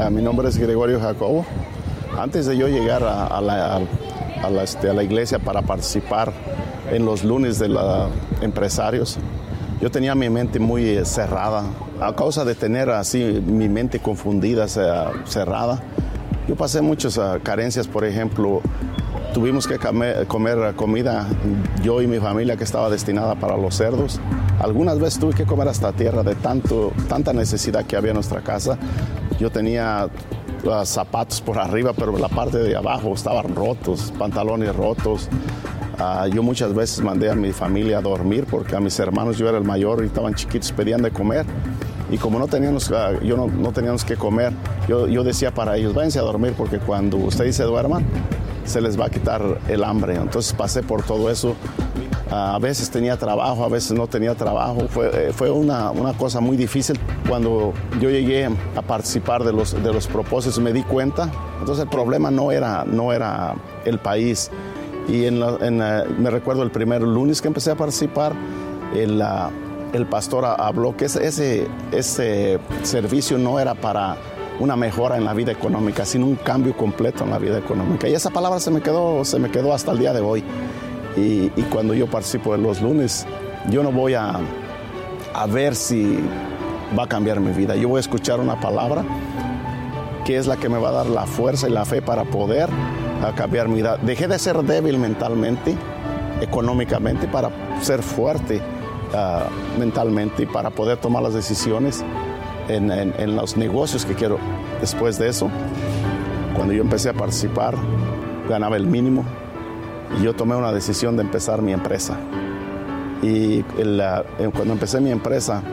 Mi nombre es Gregorio Jacobo. Antes de yo llegar a la iglesia para participar en los lunes de los empresarios, yo tenía mi mente muy cerrada. A causa de tener así mi mente confundida, cerrada, yo pasé muchas carencias. Por ejemplo, tuvimos que comer comida, yo y mi familia, que estaba destinada para los cerdos. Algunas veces tuve que comer hasta tierra de tanta necesidad que había en nuestra casa. Yo tenía zapatos por arriba, pero la parte de abajo estaban rotos, pantalones rotos. Yo muchas veces mandé a mi familia a dormir porque a mis hermanos, yo era el mayor y estaban chiquitos, pedían de comer. Y como no teníamos que comer, yo decía para ellos, váyanse a dormir porque cuando ustedes se duerman, se les va a quitar el hambre. Entonces pasé por todo eso. A veces tenía trabajo, a veces no tenía trabajo. Fue una cosa muy difícil. Cuando yo llegué a participar de los propósitos, me di cuenta. Entonces el problema no era el país. Y me recuerdo el primer lunes que empecé a participar, el pastor habló que ese servicio no era para una mejora en la vida económica, sino un cambio completo en la vida económica. Y esa palabra se me quedó hasta el día de hoy. Y cuando yo participo en los lunes, yo no voy a ver si va a cambiar mi vida. Yo voy a escuchar una palabra que es la que me va a dar la fuerza y la fe para poder cambiar mi vida. Dejé de ser débil mentalmente, económicamente, para ser fuerte mentalmente y para poder tomar las decisiones en los negocios que quiero. Después de eso, cuando yo empecé a participar, ganaba el mínimo y yo tomé una decisión de empezar mi empresa. Y cuando empecé mi empresa,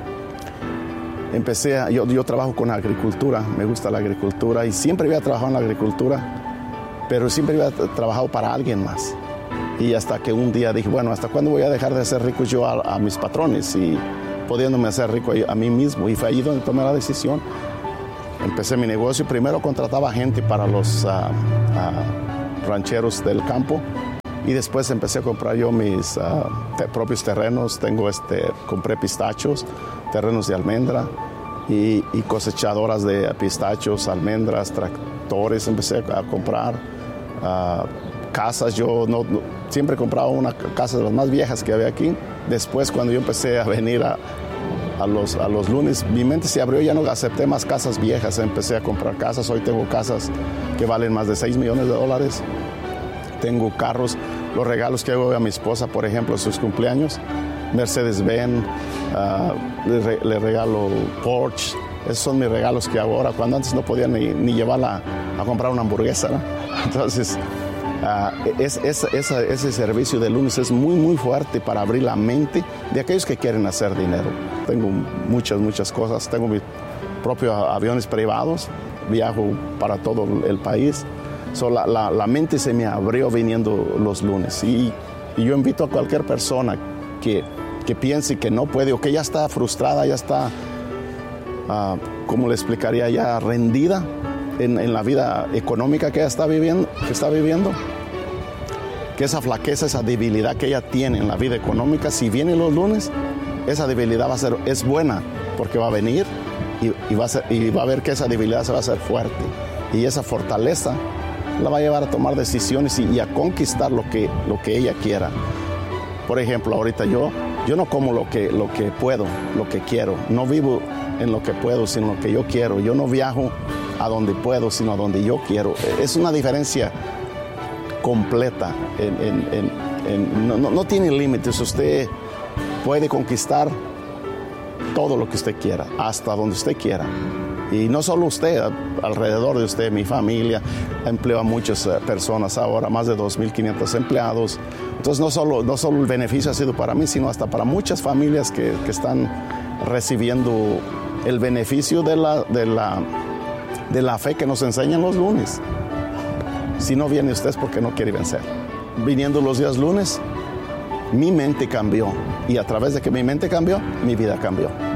yo trabajo con agricultura, me gusta la agricultura y siempre había trabajado en la agricultura, pero siempre había trabajado para alguien más. Y hasta que un día dije, bueno, ¿hasta cuándo voy a dejar de ser rico yo a mis patrones y pudiéndome hacer rico a mí mismo? Y fue ahí donde tomé la decisión. Empecé mi negocio. Primero contrataba gente para los rancheros del campo y después empecé a comprar yo mis propios terrenos. Compré pistachos, terrenos de almendra y cosechadoras de pistachos, almendras, tractores. Empecé a comprar casas. Yo siempre compraba una casa de las más viejas que había aquí. Después, cuando yo empecé a venir a los lunes, mi mente se abrió, ya no acepté más casas viejas, empecé a comprar casas. Hoy tengo casas que valen más de $6 millones. Tengo carros, los regalos que hago a mi esposa, por ejemplo, sus cumpleaños, Mercedes-Benz, le regalo Porsche. Esos son mis regalos que hago ahora, cuando antes no podía ni llevarla a comprar una hamburguesa, ¿no? Entonces, ese servicio de lunes es muy, muy fuerte para abrir la mente de aquellos que quieren hacer dinero. Tengo muchas cosas. Tengo mis propios aviones privados. Viajo para todo el país. La mente se me abrió viniendo los lunes. Y yo invito a cualquier persona que piense que no puede o que ya está frustrada, ya está, ¿cómo le explicaría? Ya rendida en la vida económica que ella está viviendo, que esa flaqueza, esa debilidad que ella tiene en la vida económica, si viene los lunes, esa debilidad es buena, porque va a venir y va a ver que esa debilidad se va a hacer fuerte. Y esa fortaleza la va a llevar a tomar decisiones y a conquistar lo que ella quiera. Por ejemplo, ahorita yo no como lo que puedo, lo que quiero. No vivo en lo que puedo, sino lo que yo quiero. Yo no viajo a donde puedo, sino a donde yo quiero. Es una diferencia completa. No tiene límites. Usted puede conquistar todo lo que usted quiera, hasta donde usted quiera. Y no solo usted, alrededor de usted, mi familia, empleo a muchas personas ahora, más de 2.500 empleados. Entonces no solo el beneficio ha sido para mí, sino hasta para muchas familias que están recibiendo el beneficio de la fe que nos enseñan los lunes. Si no viene usted es porque no quiere vencer. Viniendo los días lunes, mi mente cambió. Y a través de que mi mente cambió, mi vida cambió.